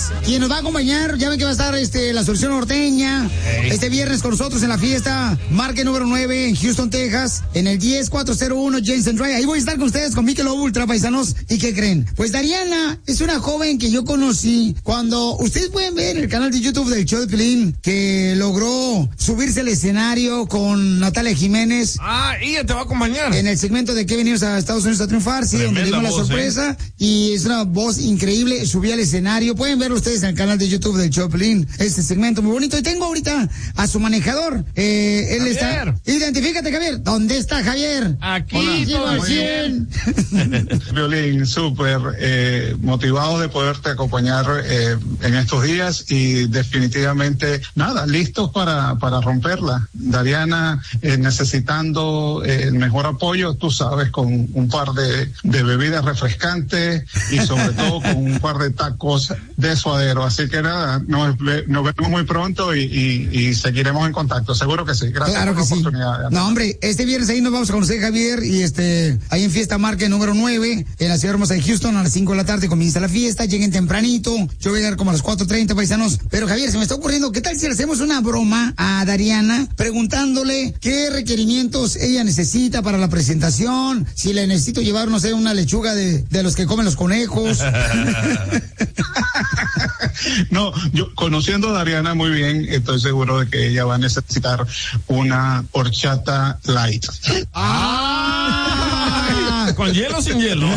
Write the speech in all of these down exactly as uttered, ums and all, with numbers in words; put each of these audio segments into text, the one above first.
quien nos va a acompañar, ya ven que va a estar este, la Solución Norteña, hey. este viernes con nosotros en la fiesta, Market número nueve en Houston, Texas, en el diez cuatrocientos uno Jensen Drive. Ahí voy a estar con ustedes con Michelob Ultra, paisanos. ¿Y qué creen? Pues Dariana es una joven que yo conocí cuando ustedes pueden ver en el canal de YouTube del show de Piolín, que logró subirse al escenario con Natalia Jiménez. Ah, ella te va a acompañar. En el segmento de que venimos a Estados Unidos a triunfar, sí, Tremenda donde dimos la sorpresa. ¿eh? Y es una voz increíble, subí al escenario. Pueden verlo ustedes en el canal de YouTube del show de Piolín. Este segmento muy bonito. Y tengo ahorita a su manejador. Eh, él Javier. está. Identifícate, Javier. ¿Dónde está Javier? Aquí. Hola, cien. Piolín, súper eh, motivado de poderte acompañar eh, en estos días y definitivamente, nada, listos para, para romperla. Dariana, eh, necesitando eh, el mejor apoyo, tú sabes, con un par de, de bebidas refrescantes y sobre todo con un par de tacos de suadero. Así que nada, nos, nos vemos muy pronto y, y, y seguiremos en contacto. Seguro que sí. Gracias claro por que la sí. oportunidad. No, hombre, este viernes ahí nos vamos a conocer, Javier, y este, ahí en Fiesta Market número nueve, en la ciudad hermosa de Houston, a las cinco de la tarde comienza la fiesta. Lleguen tempranito. Yo voy a llegar como a las cuatro treinta, paisanos. Pero Javier, se me está ocurriendo, ¿qué tal si le hacemos una broma a Dariana preguntándole qué requerimientos ella necesita para la presentación? Si le necesito llevar, no sé, una lechuga de, de los que comen los conejos. No, yo conociendo a Dariana muy bien, estoy seguro de que ella va a necesitar una horchata light. ¡Ah! ¿Con hielo o sin hielo?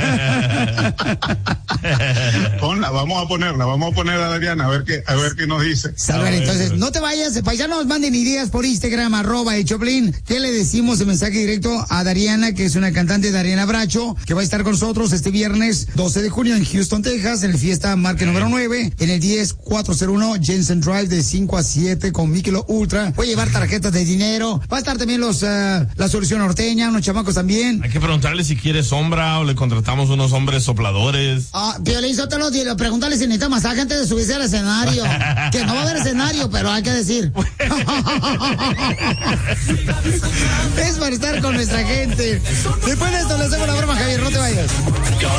Ponla, vamos a ponerla, vamos a poner a Dariana a ver qué, a ver qué nos dice. Salve, entonces, no te vayas, paisanos, manden ideas por Instagram, arroba el Choplin. ¿Qué le decimos de mensaje directo a Dariana, que es una cantante, Dariana Bracho, que va a estar con nosotros este viernes doce de junio en Houston, Texas, en el fiesta Market número nueve, en el diez cuatrocientos uno Jensen Drive de cinco a siete con Michelob Ultra. Voy a llevar tarjetas de dinero. Va a estar también los, uh, la Solución Norteña, unos chamacos también. Hay que preguntarle si quiere sombra o le contratamos unos hombres sopladores. Ah, Piolín Sotelo, pregúntale si necesita masaje antes de subirse al escenario. Que no va a haber escenario, pero hay que decir. Es para estar con nuestra gente. Después de esto, les hago una broma, Javier, no te vayas.